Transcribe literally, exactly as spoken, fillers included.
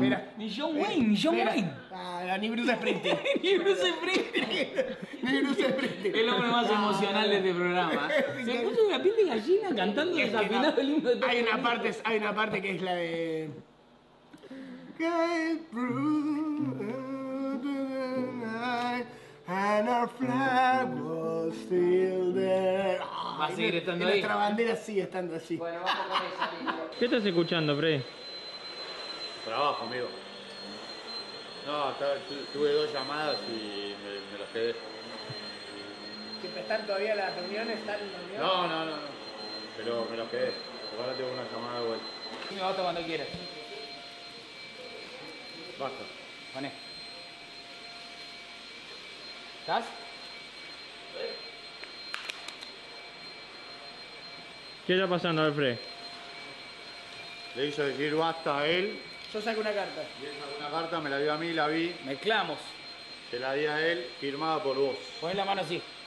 mira. Ni John Wayne, ni John Mira. Wayne. Ah, ni Bruce Springsteen. Ni Bruce Springsteen. Ni Bruce Springsteen. El hombre más emocional de este programa. Se puso una piel de gallina cantando Es que no. desafinado el himno de Hay una parte, hay una parte que es la de. Guide through the night, and our flag was still there. Va a seguir estando y ahí. Nuestra bandera sigue estando así. Bueno, vamos con esa, listo. ¿Qué estás escuchando, Freddy? Trabajo, amigo. No, tu- tuve dos llamadas y me, me las quedé. ¿Que están todavía las reuniones? ¿Están en reuniones? No, no, no, no. Pero me las quedé. Ahora tengo una llamada de vuelta. Dime auto cuando quieras. Basta. Poné. ¿Estás? ¿Qué está pasando, Alfred? Le hizo decir basta a él. Yo saco una carta. Y él sacó una carta, me la dio a mí, la vi. Mezclamos. Se la di a él, firmada por vos. Poné la mano así.